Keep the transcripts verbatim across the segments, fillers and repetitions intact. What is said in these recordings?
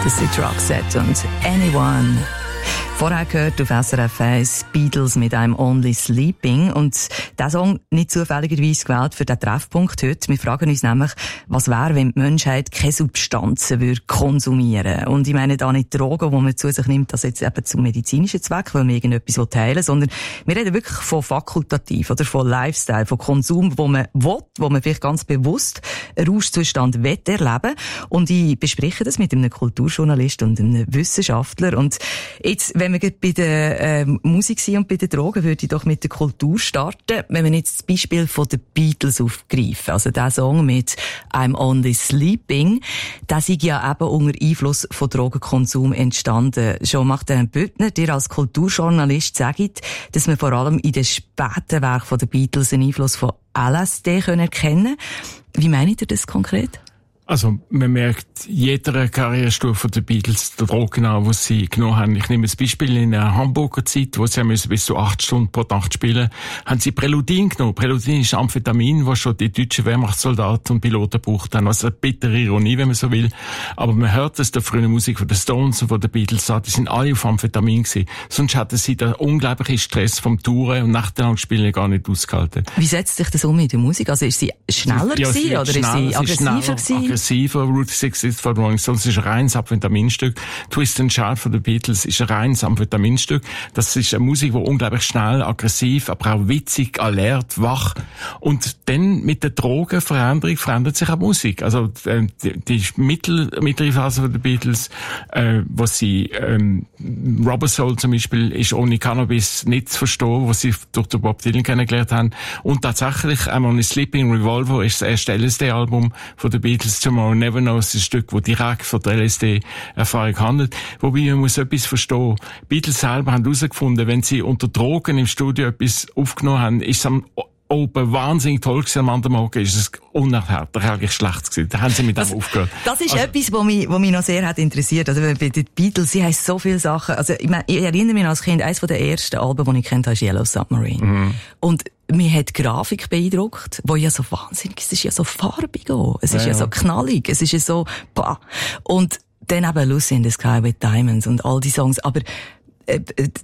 Das sind Roxette und Anyone. Vorher gehört auf S R F eins Beatles mit einem Only Sleeping. Und dieser Song nicht zufälligerweise gewählt für den Treffpunkt heute. Wir fragen uns nämlich, was wäre, wenn die Menschheit keine Substanzen würde konsumieren. Und ich meine da nicht Drogen, die man zu sich nimmt, das jetzt eben zum medizinischen Zweck, weil man irgendetwas teilen will, sondern wir reden wirklich von fakultativ oder von Lifestyle, von Konsum, wo man will, wo man vielleicht ganz bewusst einen Rauschzustand will erleben. Und ich bespreche das mit einem Kulturjournalist und einem Wissenschaftler. Und jetzt, wenn wir bei der äh, Musik sind und bei den Drogen, würde ich doch mit der Kultur starten. Wenn wir jetzt das Beispiel von den Beatles aufgreifen, also der Song mit I'm Only Sleeping, der ist ja eben unter Einfluss von Drogenkonsum entstanden. Schon macht Herr Büttner, dir als Kulturjournalist sagt, dass man vor allem in den späten Werken der Beatles einen Einfluss von L S D erkennen können. Wie meint ihr das konkret? Also, man merkt jeder Karrierestufe der Beatles die Drogen an, die sie genommen haben. Ich nehme das Beispiel in der Hamburger Zeit, wo sie müssen bis zu acht Stunden pro Nacht spielen, haben sie Preludin genommen. Preludin ist Amphetamin, das schon die deutschen Wehrmachtssoldaten und Piloten braucht haben. Also eine bittere Ironie, wenn man so will. Aber man hört es der frühen Musik von den Stones und von den Beatles an, die sind alle auf Amphetamin gewesen. Sonst hatten sie den unglaublichen Stress vom Touren und nächtelang Spielen gar nicht ausgehalten. Wie setzt sich das um in der Musik? Also ist sie schneller ja, gewesen, oder schneller, ist sie aggressiver gewesen? Route sixty-six von Rolling Stones ist ein reines Amphetaminstück. Twist and Shout von den Beatles ist ein reines Amphetaminstück. Das ist eine Musik, die unglaublich schnell, aggressiv, aber auch witzig, alert, wach. Und dann mit der Drogenveränderung verändert sich auch Musik. Also äh, die, die mittel, mittlere Phase von den Beatles, äh, wo sie ähm, Rubber Soul zum Beispiel ist ohne Cannabis nicht zu verstehen, was sie durch den Bob Dylan kennengelernt haben. Und tatsächlich einmal in Sleeping Revolver ist das erste L S D-Album von den Beatles, Tomorrow Never Knows, ein Stück, das direkt von der L S D-Erfahrung handelt. Wobei man muss etwas verstehen. Die Beatles selber haben herausgefunden, wenn sie unter Drogen im Studio etwas aufgenommen haben, ist es am oben wahnsinnig toll gewesen, am anderen Morgen ist es unerhört, eigentlich schlecht gewesen. Da haben sie mit dem aufgehört. Das ist also, etwas, was mich, was mich noch sehr hat interessiert. Also bei den Beatles, sie haben so viele Sachen. Also ich, meine, ich erinnere mich als Kind, eines der ersten Alben, die ich kennt habe, ist Yellow Submarine. Mhm. Und mir hat die Grafik beeindruckt, wo ja so wahnsinnig, es ist ja so farbig auch. Es ist ja, ja so knallig, es ist ja so, bah. Und dann eben Lucy in the Sky with Diamonds und all die Songs. Aber, äh,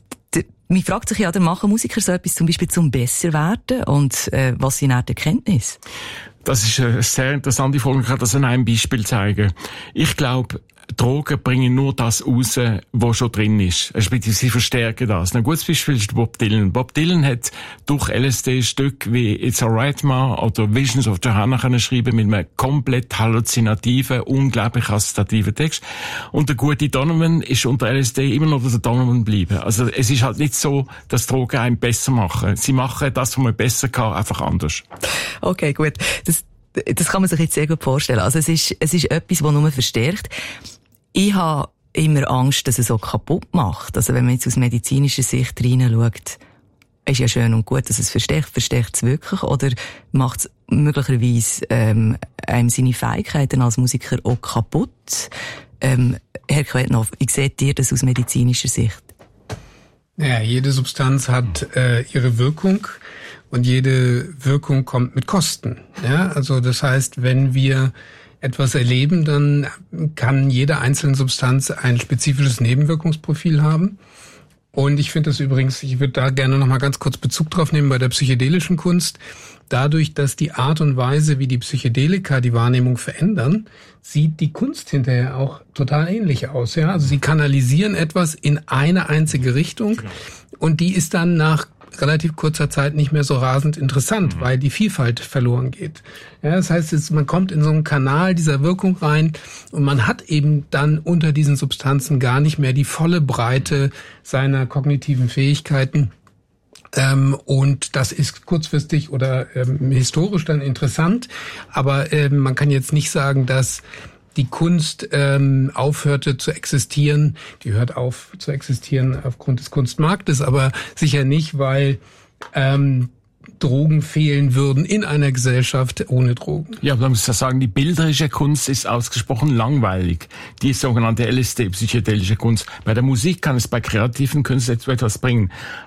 man fragt sich ja, dann machen Musiker so etwas zum Beispiel zum besser werden und äh, was sind die Erkenntnisse? Das ist eine sehr interessante Frage. Ich kann das an einem Beispiel zeigen. Ich glaube, Drogen bringen nur das raus, was schon drin ist. Sie verstärken das. Ein gutes Beispiel ist Bob Dylan. Bob Dylan hat durch L S D Stück wie It's Alright Ma oder Visions of Johanna können schreiben mit einem komplett halluzinativen, unglaublich assoziativen Text. Und der gute Donovan ist unter L S D immer noch der Donovan geblieben. Also es ist halt nicht so, dass Drogen einen besser machen. Sie machen das, was man besser kann, einfach anders. Okay, gut. Das, das kann man sich jetzt sehr gut vorstellen. Also es ist, es ist etwas, das nur verstärkt. Ich habe immer Angst, dass es so kaputt macht. Also wenn man jetzt aus medizinischer Sicht reinschaut, ist ja schön und gut, dass es verstärkt. Verstärkt es wirklich? Oder macht es möglicherweise ähm, einem seine Fähigkeiten als Musiker auch kaputt? Ähm, Herr Quetnow, wie seht ihr das aus medizinischer Sicht? Ja, jede Substanz hat äh, ihre Wirkung. Und jede Wirkung kommt mit Kosten. Ja, also das heißt, wenn wir etwas erleben, dann kann jede einzelne Substanz ein spezifisches Nebenwirkungsprofil haben. Und ich finde das übrigens, ich würde da gerne noch mal ganz kurz Bezug drauf nehmen bei der psychedelischen Kunst. Dadurch, dass die Art und Weise, wie die Psychedelika die Wahrnehmung verändern, sieht die Kunst hinterher auch total ähnlich aus. Ja, also sie kanalisieren etwas in eine einzige Richtung und die ist dann nach relativ kurzer Zeit nicht mehr so rasend interessant, mhm. weil die Vielfalt verloren geht. Ja, das heißt, jetzt, man kommt in so einen Kanal dieser Wirkung rein und man hat eben dann unter diesen Substanzen gar nicht mehr die volle Breite seiner kognitiven Fähigkeiten. Ähm, und das ist kurzfristig oder ähm, historisch dann interessant, aber ähm, man kann jetzt nicht sagen, dass die Kunst ähm, aufhörte zu existieren. Die hört auf zu existieren aufgrund des Kunstmarktes, aber sicher nicht, weil ähm, Drogen fehlen würden in einer Gesellschaft ohne Drogen. Ja, man muss ja sagen, die bilderische Kunst ist ausgesprochen langweilig. Die sogenannte L S D, psychedelische Kunst. Bei der Musik kann es bei kreativen Künstlern etwas bringen.